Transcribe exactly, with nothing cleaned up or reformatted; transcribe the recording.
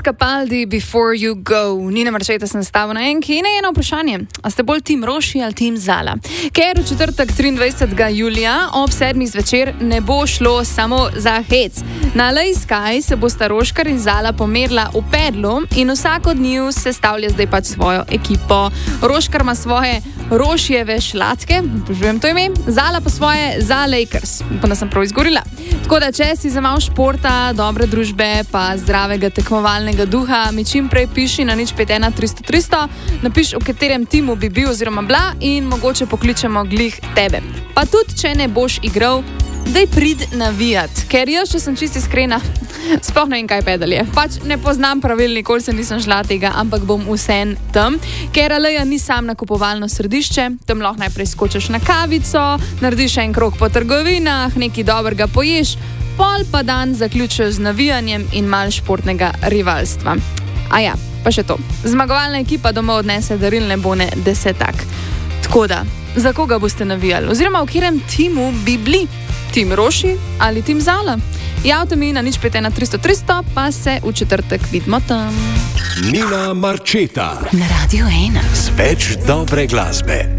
Capaldi, Before You Go. Nina Marčeta sem stava na enki in eno vprašanje. A ste bolj tim Roši ali tim Zala? Ker v četrtek triindvajsetega julija ob sedmih zvečer ne bo šlo samo za hec. Na L A Sky se bosta Roškar in Zala pomerila v pedlu in vsak od njiju sestavlja zdaj pač svojo ekipo. Roškar ima svoje Rošijeve šlatke, požujem to ime, Zala pa svoje za Lakers, pa nas sem prav izgorila. Tako da, če si zamal športa, dobre družbe, pa zdravega tekmovalnega duha, mi čim prej piši na nič pet ena tristo tristo, napiš, v katerem timu bi bil oziroma bila in mogoče pokličemo glih tebe. Pa tudi, če ne boš igral, daj prid navijat, ker jaz, če sem čisto iskrena, sploh ne vem, kaj pedal je. Pač ne poznam pravil, nikoli se nisem šla tega, ampak bom vsem tam, ker L A ni sam nakupovalno središče, tam lahko najprej skočiš na kavico, narediš en krog po trgovinah, nekaj dobrega poješ, pol pa dan zaključiš z navijanjem in malo športnega rivalstva. A ja, pa še to. Zmagovalna ekipa domov odnese darilne bone desetak. Tako da, za koga boste navijali? Oziroma, v katerem timu bi bili? Tim Roši ali tim Zala? Javite mi na nič pet ena tristo tristo, pa se v četrtek vidimo tam. Nina Marčeta na Radio ena. Z več dobre glasbe.